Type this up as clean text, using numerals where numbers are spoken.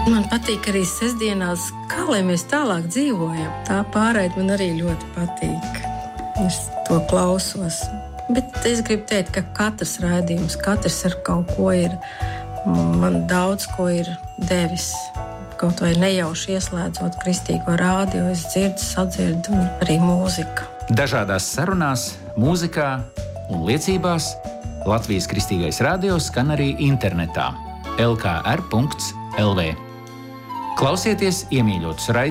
Man patīk arī sestdienās, kā lai mēs tālāk dzīvojam. Tā pārēd man arī ļoti patīk. Es to klausos. Bet es gribu teikt, ka katrs raidījums, katrs ar kaut ko ir, man daudz ko ir devis. Kaut vai nejauši ieslēdzot kristīgo rādio, es dzirdu, sadzirdu un arī mūziku. Dažādās sarunās, mūzikā un liecībās Latvijas Kristīgais radio skan arī internetā lkr.lv. Klausieties iemīļotus raidījumus